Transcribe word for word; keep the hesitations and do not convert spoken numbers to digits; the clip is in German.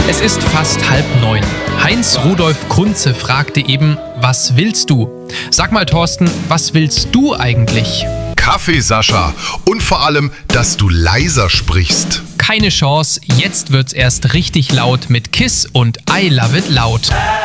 Es ist fast halb neun. Heinz Rudolf Kunze fragte eben, was willst du? Sag mal, Thorsten, was willst du eigentlich? Kaffee, Sascha. Und vor allem, dass du leiser sprichst. Keine Chance, jetzt wird's erst richtig laut mit Kiss und I Love It Loud.